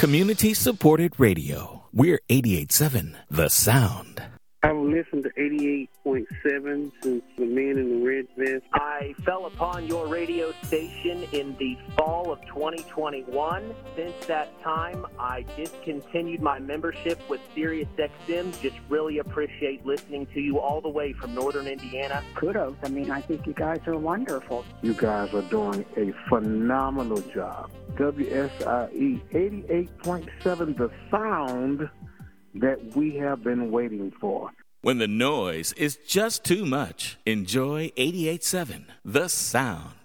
Community-supported radio. We're 88.7 The Sound. I've listened to 88.7 since the Man in the Red Vest. I fell upon your radio station in the fall of 2021. Since that time, I discontinued my membership with SiriusXM. Just really appreciate listening to you all the way from northern Indiana. Kudos. I mean, I think you guys are wonderful. You guys are doing a phenomenal job. WSIE 88.7 The Sound that we have been waiting for. When the noise is just too much, enjoy 88.7 The Sound.